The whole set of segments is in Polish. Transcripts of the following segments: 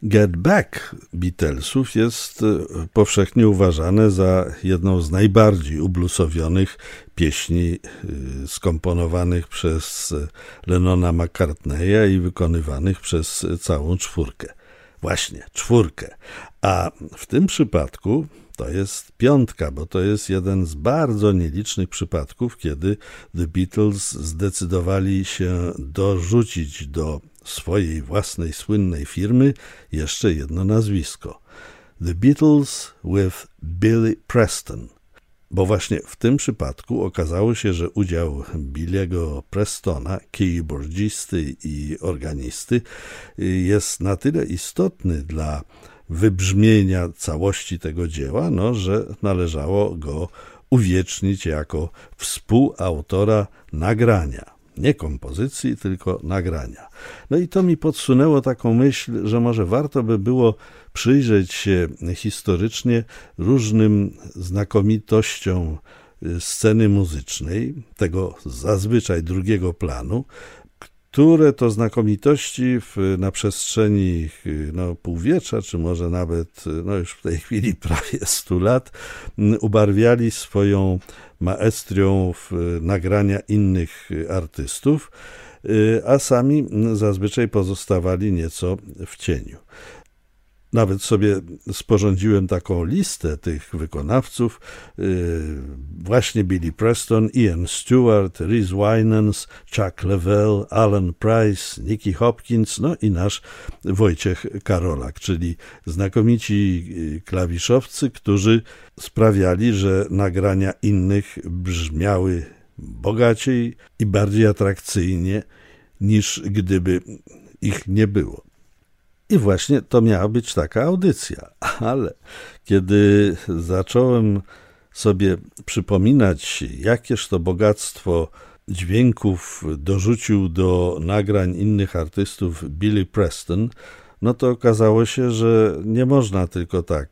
Get Back Beatlesów jest powszechnie uważane za jedną z najbardziej ublusowionych pieśni skomponowanych przez Lennona McCartneya i wykonywanych przez całą czwórkę. Właśnie, czwórkę. A w tym przypadku to jest piątka, bo to jest jeden z bardzo nielicznych przypadków, kiedy The Beatles zdecydowali się dorzucić do swojej własnej słynnej firmy jeszcze jedno nazwisko. The Beatles with Billy Preston. Bo właśnie w tym przypadku okazało się, że udział Billy'ego Prestona, keyboardzisty i organisty, jest na tyle istotny dla wybrzmienia całości tego dzieła, że należało go uwiecznić jako współautora nagrania. Nie kompozycji, tylko nagrania. I to mi podsunęło taką myśl, że może warto by było przyjrzeć się historycznie różnym znakomitościom sceny muzycznej, tego zazwyczaj drugiego planu, które to znakomitości na przestrzeni półwiecza, czy może nawet już w tej chwili prawie 100 lat, ubarwiali swoją maestrią w nagrania innych artystów, a sami zazwyczaj pozostawali nieco w cieniu. Nawet sobie sporządziłem taką listę tych wykonawców, właśnie Billy Preston, Ian Stewart, Rhys Winans, Chuck Leavell, Alan Price, Nicky Hopkins, i nasz Wojciech Karolak, czyli znakomici klawiszowcy, którzy sprawiali, że nagrania innych brzmiały bogaciej i bardziej atrakcyjnie, niż gdyby ich nie było. I właśnie to miała być taka audycja, ale kiedy zacząłem sobie przypominać, jakież to bogactwo dźwięków dorzucił do nagrań innych artystów Billy Preston, to okazało się, że nie można tylko tak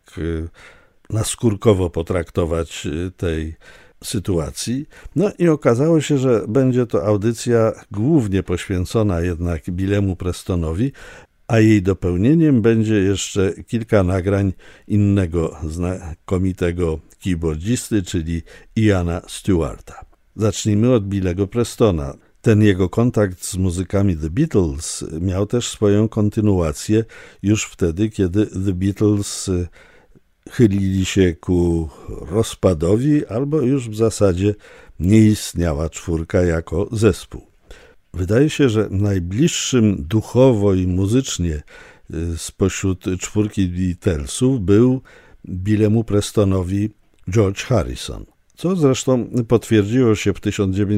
naskórkowo potraktować tej sytuacji. I okazało się, że będzie to audycja głównie poświęcona jednak Billy'emu Prestonowi, a jej dopełnieniem będzie jeszcze kilka nagrań innego znakomitego keyboardzisty, czyli Iana Stewarta. Zacznijmy od Billy'ego Prestona. Ten jego kontakt z muzykami The Beatles miał też swoją kontynuację już wtedy, kiedy The Beatles chylili się ku rozpadowi, albo już w zasadzie nie istniała czwórka jako zespół. Wydaje się, że najbliższym duchowo i muzycznie spośród czwórki Beatlesów był Billy'emu Prestonowi George Harrison, co zresztą potwierdziło się w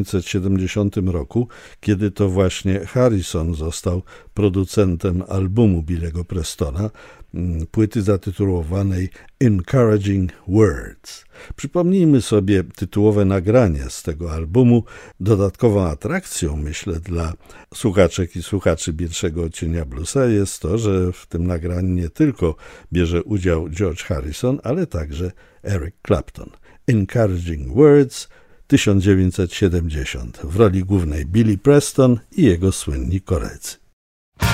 1970 roku, kiedy to właśnie Harrison został producentem albumu Billy'ego Prestona, płyty zatytułowanej Encouraging Words. Przypomnijmy sobie tytułowe nagranie z tego albumu. Dodatkową atrakcją, myślę, dla słuchaczek i słuchaczy Pierwszego Odcienia Bluesa jest to, że w tym nagraniu nie tylko bierze udział George Harrison, ale także Eric Clapton. Encouraging Words 1970. W roli głównej Billy Preston i jego słynni koledzy.